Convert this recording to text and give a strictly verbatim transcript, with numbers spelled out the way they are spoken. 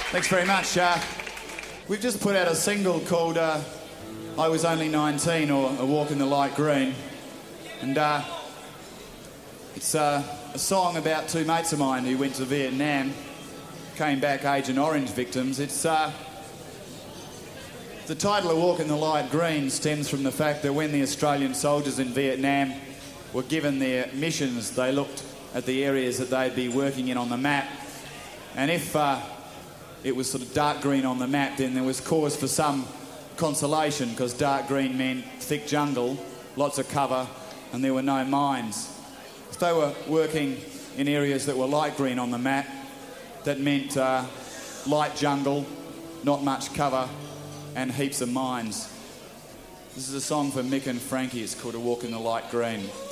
Thanks very much. Uh, we've just put out a single called uh, I Was Only nineteen, or A Walk in the Light Green. And uh, it's uh, a song about two mates of mine who went to Vietnam, came back Agent Orange victims. It's uh, the title, A Walk in the Light Green, stems from the fact that when the Australian soldiers in Vietnam were given their missions, they looked at the areas that they'd be working in on the map. And if uh, it was sort of dark green on the map, then there was cause for some consolation, because dark green meant thick jungle, lots of cover, and there were no mines. If they were working in areas that were light green on the map, that meant uh, light jungle, not much cover, and heaps of mines. This is a song for Mick and Frankie. It's called A Walk in the Light Green.